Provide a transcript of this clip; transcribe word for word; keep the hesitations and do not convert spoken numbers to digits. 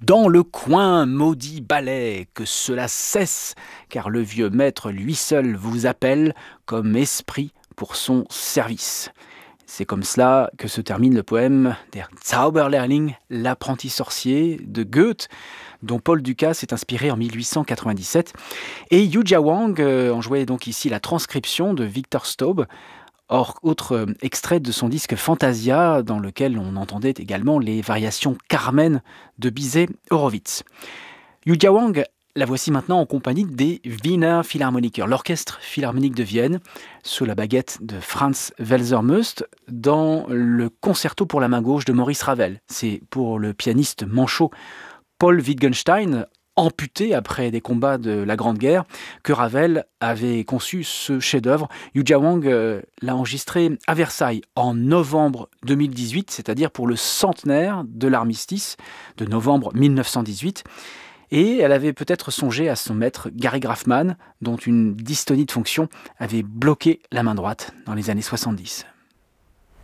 Dans le coin, maudit balai, que cela cesse, car le vieux maître lui seul vous appelle comme esprit pour son service. C'est comme cela que se termine le poème Der Zauberlehrling, l'apprenti sorcier de Goethe, dont Paul Dukas s'est inspiré en mille huit cent quatre-vingt-dix-sept. Et Yujia Wang euh, en jouait donc ici la transcription de Victor Staub. Or, autre euh, extrait de son disque Fantasia, dans lequel on entendait également les variations Carmen de Bizet-Horowitz. Yujia Wang, la voici maintenant en compagnie des Wiener Philharmoniker, l'orchestre philharmonique de Vienne, sous la baguette de Franz Welser-Möst, dans le concerto pour la main gauche de Maurice Ravel. C'est pour le pianiste manchot Paul Wittgenstein, amputé après des combats de la Grande Guerre, que Ravel avait conçu ce chef-d'œuvre. Yujia Wang euh, l'a enregistré à Versailles en novembre deux mille dix-huit, c'est-à-dire pour le centenaire de l'armistice de novembre mille neuf cent dix-huit. Et elle avait peut-être songé à son maître Gary Grafman, dont une dystonie de fonction avait bloqué la main droite dans les années soixante-dix.